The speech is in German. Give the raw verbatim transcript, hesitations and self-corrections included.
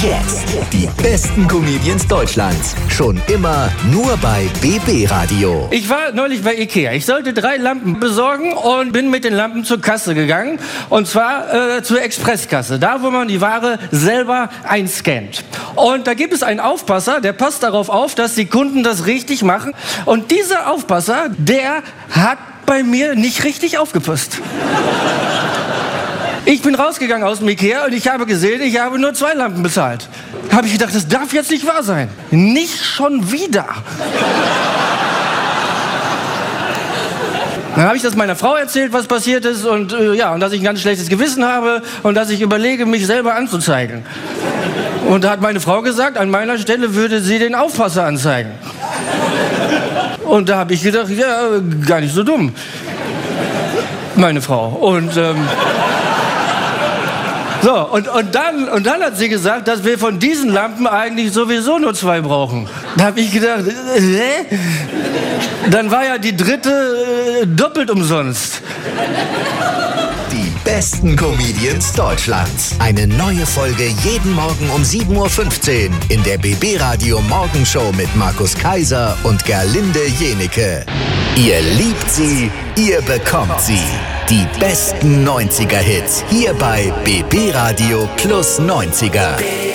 Jetzt die besten Comedians Deutschlands. Schon immer nur bei B B Radio. Ich war neulich bei Ikea. Ich sollte drei Lampen besorgen und bin mit den Lampen zur Kasse gegangen. Und zwar äh, zur Expresskasse. Da, wo man die Ware selber einscannt. Und da gibt es einen Aufpasser, der passt darauf auf, dass die Kunden das richtig machen. Und dieser Aufpasser, der hat bei mir nicht richtig aufgepasst. Ich bin rausgegangen aus dem Ikea und ich habe gesehen, ich habe nur zwei Lampen bezahlt. Da habe ich gedacht, das darf jetzt nicht wahr sein. Nicht schon wieder. Dann habe ich das meiner Frau erzählt, was passiert ist und äh, ja, und dass ich ein ganz schlechtes Gewissen habe und dass ich überlege, mich selber anzuzeigen. Und da hat meine Frau gesagt, an meiner Stelle würde sie den Aufpasser anzeigen. Und da habe ich gedacht, ja, gar nicht so dumm. Meine Frau. Und ähm, so, und, und, dann, und dann hat sie gesagt, dass wir von diesen Lampen eigentlich sowieso nur zwei brauchen. Da habe ich gedacht, hä? Dann war ja die dritte äh, doppelt umsonst. Die besten Comedians Deutschlands. Eine neue Folge jeden Morgen um sieben Uhr fünfzehn in der B B Radio Morgenshow mit Markus Kaiser und Gerlinde Jenecke. Ihr liebt sie, ihr bekommt sie. Die besten neunziger Hits hier bei B B Radio Plus neunziger.